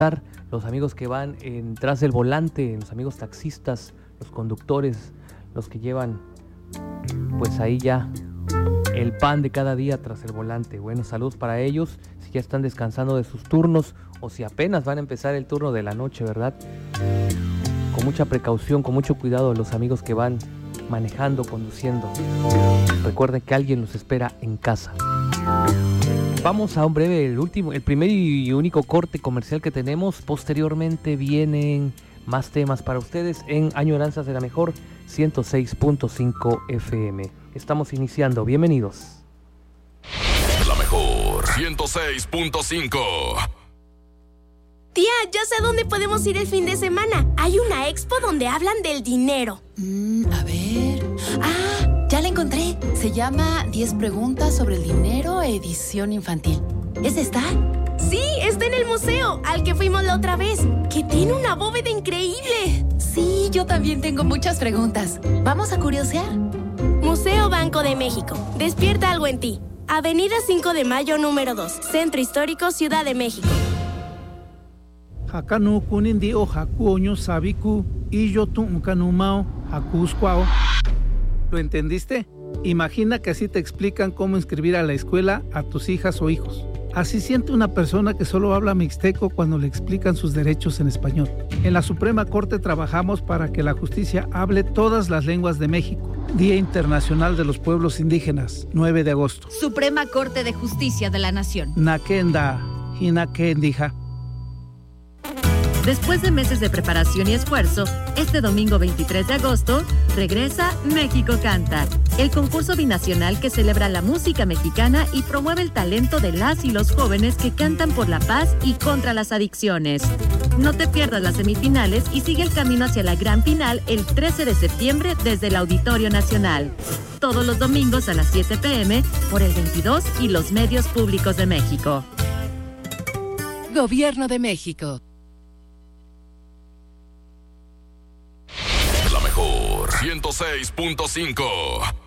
los amigos que van tras del volante, los amigos taxistas, los conductores, los que llevan pues ahí ya el pan de cada día tras el volante. Bueno, saludos para ellos, si ya están descansando de sus turnos o si apenas van a empezar el turno de la noche, ¿verdad? Con mucha precaución, con mucho cuidado los amigos que van manejando, conduciendo. Recuerden que alguien los espera en casa. Vamos a un breve, el primer y único corte comercial que tenemos. Posteriormente vienen más temas para ustedes en Añoranzas de la Mejor 106.5 FM. Estamos iniciando, bienvenidos. La Mejor 106.5. Tía, ya sé a dónde podemos ir el fin de semana. Hay una expo donde hablan del dinero. A ver... ya la encontré. Se llama 10 preguntas sobre el dinero, edición infantil. ¿Es esta? Sí, está en el museo, al que fuimos la otra vez, que tiene una bóveda increíble. Sí, yo también tengo muchas preguntas. ¿Vamos a curiosear? Museo Banco de México. Despierta algo en ti. Avenida 5 de Mayo, número 2. Centro Histórico, Ciudad de México. Hakanu kunindi o hakuoño sabiku y yo tu kanumao hakuskwao. ¿Lo entendiste? Imagina que así te explican cómo inscribir a la escuela a tus hijas o hijos. Así siente una persona que solo habla mixteco cuando le explican sus derechos en español. En la Suprema Corte trabajamos para que la justicia hable todas las lenguas de México. Día Internacional de los Pueblos Indígenas, 9 de agosto. Suprema Corte de Justicia de la Nación. Nakenda, hinakendija. Después de meses de preparación y esfuerzo, este domingo 23 de agosto, regresa México Canta, el concurso binacional que celebra la música mexicana y promueve el talento de las y los jóvenes que cantan por la paz y contra las adicciones. No te pierdas las semifinales y sigue el camino hacia la gran final el 13 de septiembre desde el Auditorio Nacional. Todos los domingos a las 7 p.m. por el 22 y los medios públicos de México. Gobierno de México. 106.5.